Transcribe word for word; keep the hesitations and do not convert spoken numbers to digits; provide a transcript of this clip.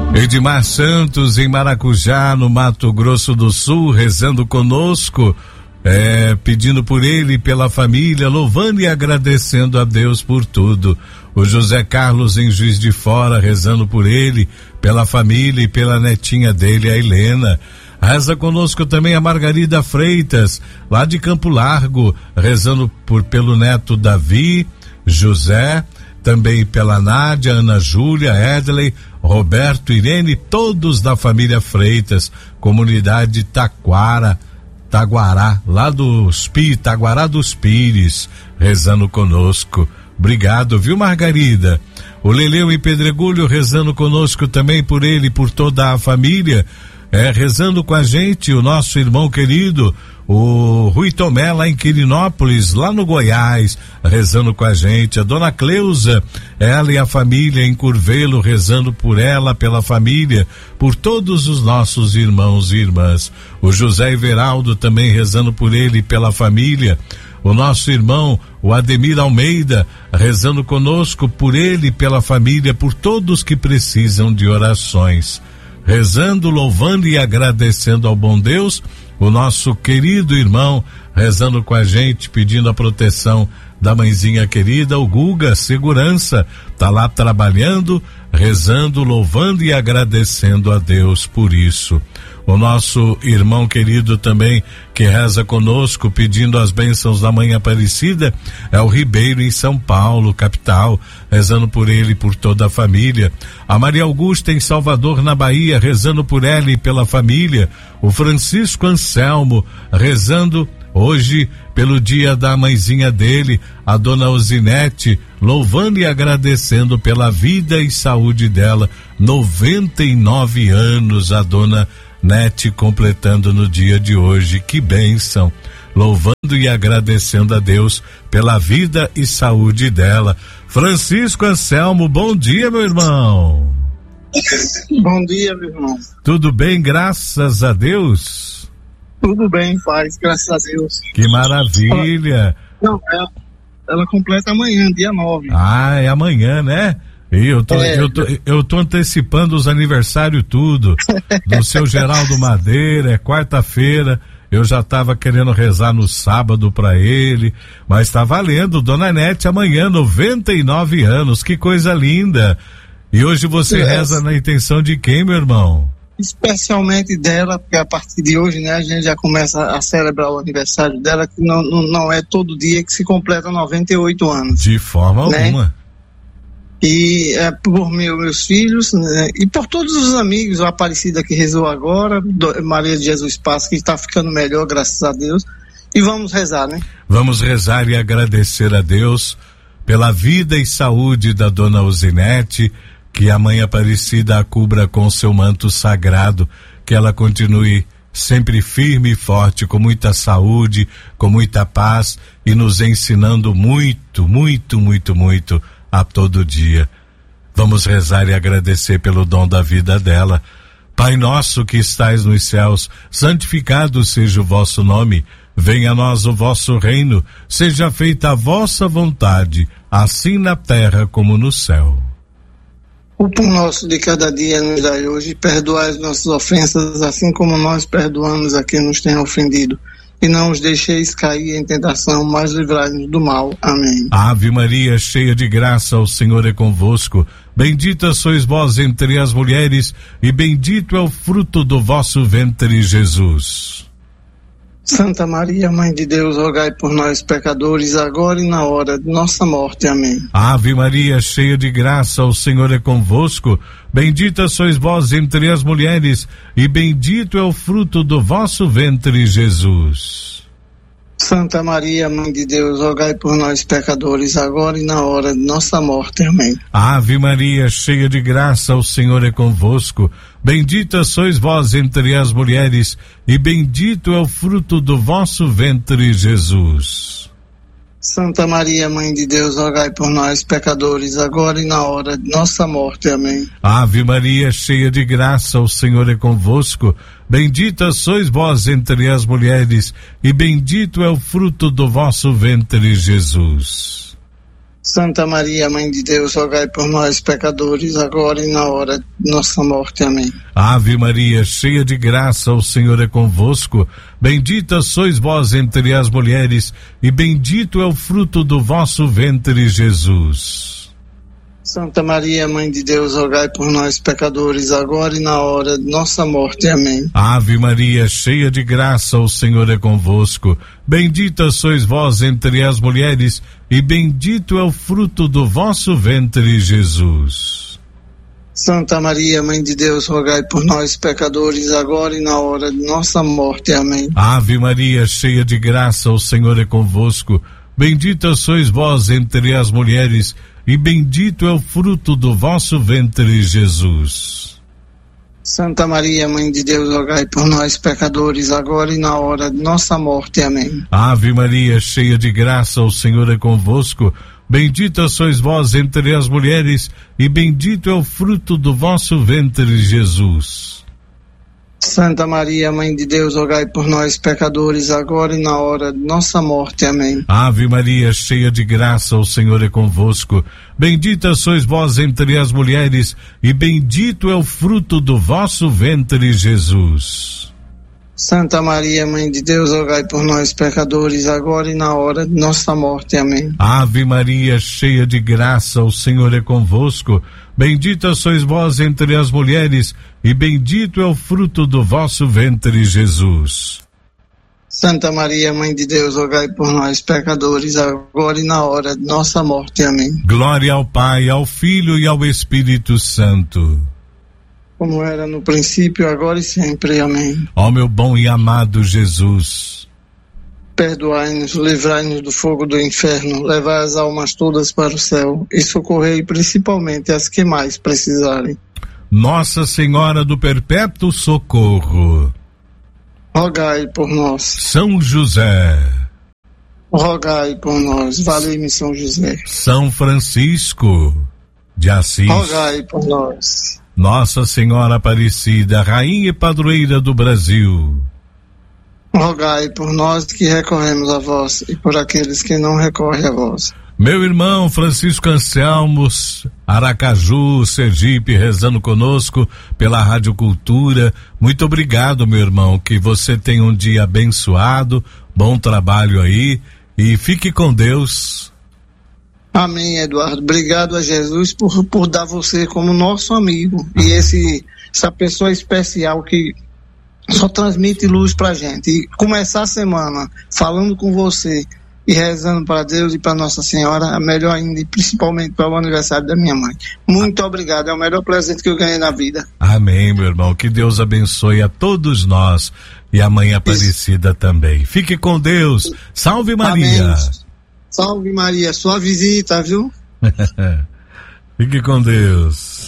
Edmar Santos, em Maracujá, no Mato Grosso do Sul, rezando conosco, é, pedindo por ele e pela família, louvando e agradecendo a Deus por tudo. O José Carlos, em Juiz de Fora, rezando por ele, pela família e pela netinha dele, a Helena. Reza conosco também a Margarida Freitas, lá de Campo Largo, rezando por, pelo neto Davi, José, também pela Nádia, Ana Júlia, Edley, Roberto, Irene, todos da família Freitas, comunidade Taquara, Taguará, lá dos Pi, Taguará dos Pires, rezando conosco. Obrigado, viu, Margarida? O Leleu em Pedregulho rezando conosco também, por ele e por toda a família. É, rezando com a gente o nosso irmão querido, o Rui Tomé, lá em Quirinópolis, lá no Goiás, rezando com a gente. A dona Cleusa, ela e a família em Curvelo, rezando por ela, pela família, por todos os nossos irmãos e irmãs. O José Everaldo também rezando por ele e pela família. O nosso irmão, o Ademir Almeida, rezando conosco por ele e pela família, por todos que precisam de orações. Rezando, louvando e agradecendo ao bom Deus, o nosso querido irmão rezando com a gente, pedindo a proteção da mãezinha querida, o Guga Segurança, tá lá trabalhando, rezando, louvando e agradecendo a Deus por isso. O nosso irmão querido também, que reza conosco, pedindo as bênçãos da Mãe Aparecida, é o Ribeiro, em São Paulo, capital, rezando por ele e por toda a família. A Maria Augusta, em Salvador, na Bahia, rezando por ela e pela família. O Francisco Anselmo, rezando hoje pelo dia da mãezinha dele, a dona Osinete, louvando e agradecendo pela vida e saúde dela. noventa e nove anos, a dona Nete completando no dia de hoje. Que bênção, louvando e agradecendo a Deus pela vida e saúde dela. Francisco Anselmo, bom dia, meu irmão. Bom dia, meu irmão. Tudo bem, graças a Deus? Tudo bem, paz, graças a Deus. Que maravilha. Não, ela, ela completa amanhã, dia nove. Ah, é amanhã, né? E eu tô, É. eu tô, eu tô antecipando os aniversários tudo, do seu Geraldo Madeira, é quarta-feira, eu já tava querendo rezar no sábado pra ele, mas tá valendo, dona Nete, amanhã, noventa e nove anos, que coisa linda. E hoje você É. reza na intenção de quem, meu irmão? Especialmente dela, porque a partir de hoje, né, a gente já começa a celebrar o aniversário dela, que não, não, não é todo dia que se completa noventa e oito anos. De forma Né? alguma. E é por meu, meus filhos, né, e por todos os amigos, a Aparecida que rezou agora, do, Maria de Jesus Paz, que está ficando melhor, graças a Deus. E vamos rezar, né? Vamos rezar e agradecer a Deus pela vida e saúde da dona Osinete, que a Mãe Aparecida a cubra com seu manto sagrado, que ela continue sempre firme e forte, com muita saúde, com muita paz e nos ensinando muito, muito, muito, muito a todo dia. Vamos rezar e agradecer pelo dom da vida dela. Pai nosso que estais nos céus, santificado seja o vosso nome, venha a nós o vosso reino, seja feita a vossa vontade, assim na terra como no céu. O pão nosso de cada dia nos dai hoje, perdoai as nossas ofensas, assim como nós perdoamos a quem nos tem ofendido. E não os deixeis cair em tentação, mas livrai-nos do mal. Amém. Ave Maria, cheia de graça, o Senhor é convosco. Bendita sois vós entre as mulheres, e bendito é o fruto do vosso ventre, Jesus. Santa Maria, Mãe de Deus, rogai por nós, pecadores, agora e na hora de nossa morte. Amém. Ave Maria, cheia de graça, o Senhor é convosco. Bendita sois vós entre as mulheres, e bendito é o fruto do vosso ventre, Jesus. Santa Maria, Mãe de Deus, rogai por nós, pecadores, agora e na hora de nossa morte. Amém. Ave Maria, cheia de graça, o Senhor é convosco. Bendita sois vós entre as mulheres, e bendito é o fruto do vosso ventre, Jesus. Santa Maria, Mãe de Deus, rogai por nós, pecadores, agora e na hora de nossa morte. Amém. Ave Maria, cheia de graça, o Senhor é convosco. Bendita sois vós entre as mulheres, e bendito é o fruto do vosso ventre, Jesus. Santa Maria, Mãe de Deus, rogai por nós, pecadores, agora e na hora de nossa morte. Amém. Ave Maria, cheia de graça, o Senhor é convosco. Bendita sois vós entre as mulheres, e bendito é o fruto do vosso ventre, Jesus. Santa Maria, Mãe de Deus, rogai por nós, pecadores, agora e na hora de nossa morte. Amém. Ave Maria, cheia de graça, o Senhor é convosco. Bendita sois vós entre as mulheres, e bendito é o fruto do vosso ventre, Jesus. Santa Maria, Mãe de Deus, rogai por nós, pecadores, agora e na hora de nossa morte. Amém. Ave Maria, cheia de graça, o Senhor é convosco. Bendita sois vós entre as mulheres, e bendito é o fruto do vosso ventre, Jesus. Santa Maria, Mãe de Deus, rogai por nós, pecadores, agora e na hora de nossa morte. Amém. Ave Maria, cheia de graça, o Senhor é convosco. Bendita sois vós entre as mulheres, e bendito é o fruto do vosso ventre, Jesus. Santa Maria, Mãe de Deus, rogai por nós, pecadores, agora e na hora de nossa morte. Amém. Ave Maria, cheia de graça, o Senhor é convosco. Bendita sois vós entre as mulheres, e bendito é o fruto do vosso ventre, Jesus. Santa Maria, Mãe de Deus, rogai por nós, pecadores, agora e na hora de nossa morte. Amém. Ave Maria, cheia de graça, o Senhor é convosco. Bendita sois vós entre as mulheres, e bendito é o fruto do vosso ventre, Jesus. Santa Maria, Mãe de Deus, rogai por nós, pecadores, agora e na hora de nossa morte. Amém. Glória ao Pai, ao Filho e ao Espírito Santo. Como era no princípio, agora e sempre. Amém. Ó meu bom e amado Jesus, perdoai-nos, livrai-nos do fogo do inferno, levai as almas todas para o céu e socorrei principalmente as que mais precisarem. Nossa Senhora do Perpétuo Socorro, rogai por nós. São José, rogai por nós. Valei-me São José. São Francisco de Assis, rogai por nós. Nossa Senhora Aparecida, Rainha e Padroeira do Brasil, rogai por nós que recorremos a vós e por aqueles que não recorrem a vós. Meu irmão Francisco Anselmo, Aracaju, Sergipe, rezando conosco pela Rádio Cultura. Muito obrigado, meu irmão, que você tenha um dia abençoado, bom trabalho aí e fique com Deus. Amém, Eduardo. Obrigado a Jesus por, por dar você como nosso amigo e esse, essa pessoa especial que só transmite luz pra gente. E começar a semana falando com você e rezando para Deus e para Nossa Senhora, é melhor ainda, e principalmente para o aniversário da minha mãe. Muito obrigado, é o melhor presente que eu ganhei na vida. Amém, meu irmão. Que Deus abençoe a todos nós e a Mãe Aparecida Isso. também. Fique com Deus. Salve Maria. Amém. Salve Maria, sua visita, viu? Fique com Deus.